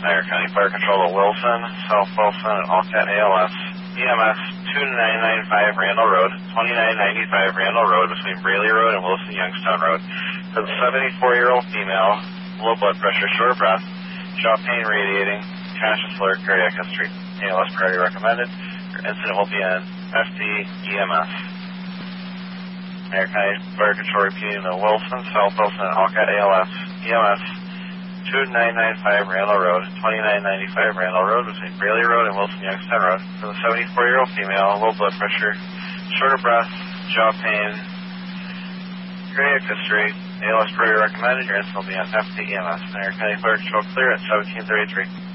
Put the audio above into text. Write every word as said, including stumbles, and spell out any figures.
Niagara County Fire Control at Wilson, South Wilson, and Allcat A L S. E M S two nine nine five Randall Road, twenty-nine ninety-five Randall Road between Braley Road and Wilson Youngstown Road. For the seventy-four-year-old female, low blood pressure, short of breath, jaw pain radiating, conscious alert, cardiac history. A L S priority recommended. Your incident will be on F D E M S. Niagara County Fire Control repeating the Wilson, South Wilson, and Allcat A L S. E M S two nine nine five Randall Road, twenty-nine ninety-five Randall Road between Braley Road and Wilson Youngstown Road. For the seventy-four-year-old female, low blood pressure, short of breath, jaw pain, cardiac history. A L S priority recommended. Your incident will be on F D E M S. Niagara County Fire Control clear at seventeen thirty-three.